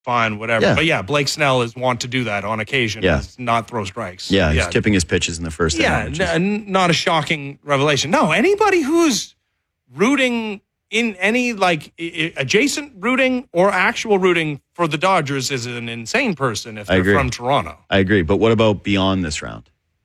fine, whatever. Yeah. But yeah, Blake Snell is want to do that on occasion. Yeah. Is not throw strikes. Yeah, he's tipping his pitches in the first inning. Yeah, not a shocking revelation. No, anybody who's rooting in any like adjacent rooting or actual rooting for the Dodgers is an insane person if they're from Toronto. I agree. But what about beyond this round?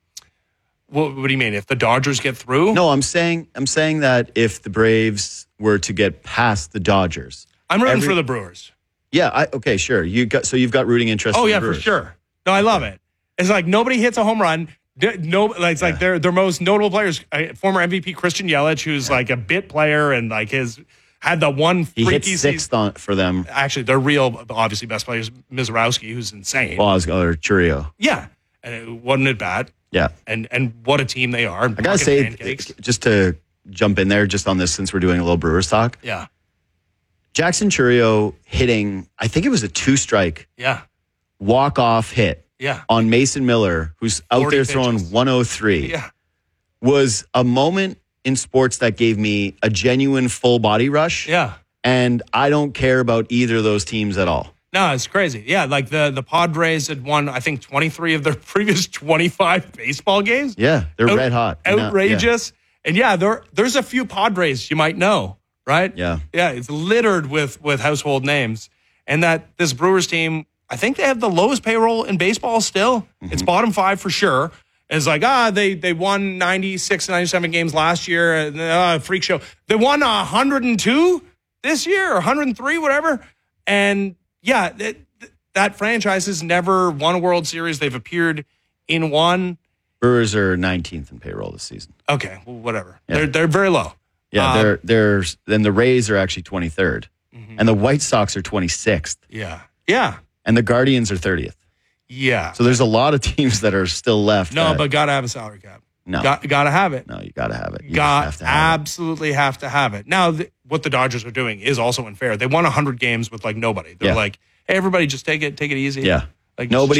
What do you mean? If the Dodgers get through? No, I'm saying that if the Braves were to get past the Dodgers, I'm rooting for the Brewers. Yeah, okay, sure. You've got rooting interest. Oh in yeah, the Brewers. for sure. No, I love it. It's like nobody hits a home run. No, like their most notable players, former MVP Christian Yelich, who's like a bit player and like had the one he freaky hit sixth for them. Actually, their real, obviously best player is Mizorowski, who's insane. Or Churio. Yeah, and it wasn't it bad. Yeah, and what a team they are. I gotta say, just to jump in there, just on this, since we're doing a little Brewers talk. Yeah, Jackson Churio hitting, I think it was a 2-strike. Yeah, walk-off hit. Yeah, on Mason Miller, who's out there throwing 103. Yeah, was a moment in sports that gave me a genuine full body rush. Yeah, and I don't care about either of those teams at all. No, it's crazy. Yeah, like the Padres had won, I think, 23 of their previous 25 baseball games. Yeah, they're red hot. Outrageous. And yeah, there's a few Padres you might know, right? Yeah. Yeah, it's littered with household names. And that this Brewers team, I think they have the lowest payroll in baseball still. Mm-hmm. It's bottom 5 for sure. It's like, they won 96, 97 games last year. Freak show. They won 102 this year or 103, whatever. And yeah, that franchise has never won a World Series. They've appeared in one. Brewers are 19th in payroll this season. Okay, well, whatever. Yeah. They're very low. Yeah, then the Rays are actually 23rd, and the White Sox are 26th. Yeah, yeah. And the Guardians are 30th. Yeah. So there's a lot of teams that are still left. No, but gotta have a salary cap. No, gotta have it. No, you gotta have it. Absolutely have to have it. Now, what the Dodgers are doing is also unfair. They won 100 games with like nobody. They're like, hey, everybody, just take it easy. Yeah. Like nobody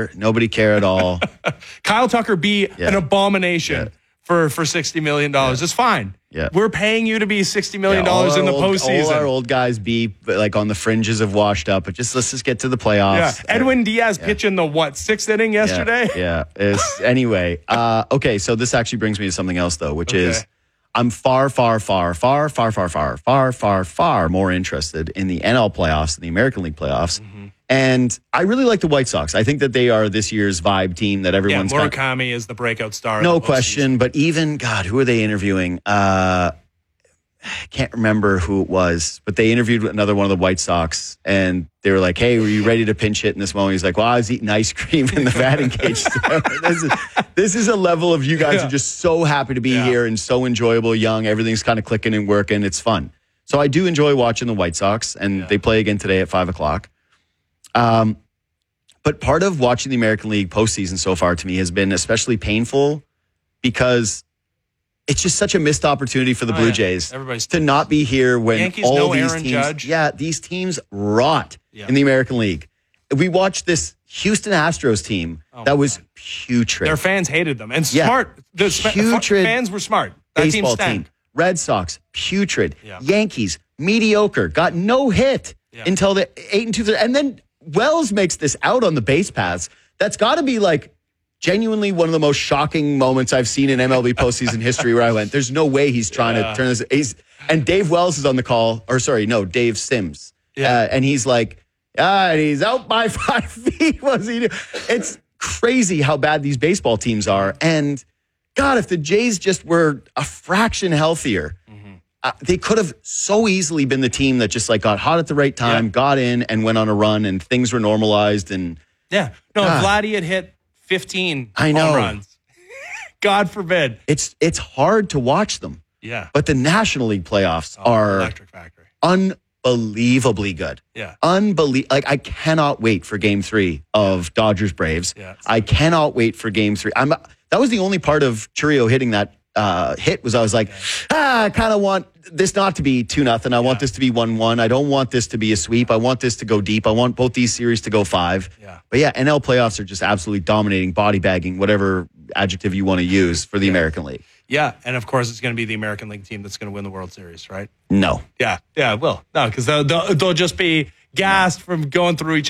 care at all. Kyle Tucker be an abomination for $60 million. It's fine. Yeah. We're paying you to be $60 million in the postseason. All our old guys be like on the fringes of washed up, but let's just get to the playoffs. Yeah. Edwin Diaz pitching the 6th inning yesterday? Yeah. Anyway, okay, so this actually brings me to something else though, which is I'm far more interested in the NL playoffs than the American League playoffs. Mm-hmm. And I really like the White Sox. I think that they are this year's vibe team that everyone's Murakami is the breakout star. No question. But even, God, who are they interviewing? I can't remember who it was, but they interviewed another one of the White Sox, and they were like, hey, were you ready to pinch hit in this moment? He's like, well, I was eating ice cream in the batting cage. So this is a level of you guys are just so happy to be here and so enjoyable, young. Everything's kind of clicking and working. It's fun. So I do enjoy watching the White Sox, and they play again today at 5 o'clock. But part of watching the American League postseason so far to me has been especially painful because it's just such a missed opportunity for the Blue Jays to not be here when Yankees, all no these Aaron teams, Judge. These teams rot in the American League. We watched Houston Astros team that was putrid. Their fans hated them and smart. The putrid fans were smart. That baseball team. Red Sox, putrid. Yankees, mediocre. Got no hit until the 8 2/3, and then Wells makes this out on the base paths. That's got to be like genuinely one of the most shocking moments I've seen in MLB postseason history where I went, there's no way he's trying to turn this. And Dave Wells is on the call, Dave Sims. And he's like, he's out by 5 feet. What's he do? It's crazy how bad these baseball teams are. And God, if the Jays just were a fraction healthier, they could have so easily been the team that just like got hot at the right time, got in and went on a run, and things were normalized. And if Vladdy had hit 15 home runs, God forbid. It's hard to watch them. Yeah. But the National League playoffs are electric factory. Unbelievably good. Yeah. I cannot wait for Game 3 of Dodgers Braves. Yeah, I cannot wait for Game 3. That was the only part of Churio hitting that hit was I was like, I kind of want this not to be 2-0. I want this to be 1-1. I don't want this to be a sweep. I want this to go deep. I want both these series to go 5. Yeah. But NL playoffs are just absolutely dominating, body bagging, whatever adjective you want to use for the American League. Yeah, and of course it's going to be the American League team that's going to win the World Series, right? No. Yeah, it will. No, because they'll just be gassed from going through each